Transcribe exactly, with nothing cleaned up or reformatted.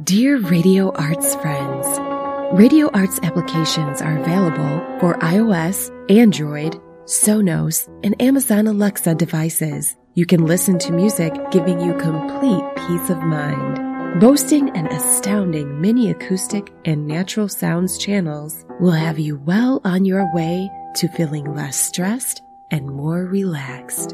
Dear Radio Arts friends, Radio Arts applications are available for iOS, Android, Sonos, and Amazon Alexa devices. You can listen to music giving you complete peace of mind. Boasting an astounding mini acoustic and natural sounds channels will have you well on your way to feeling less stressed and more relaxed.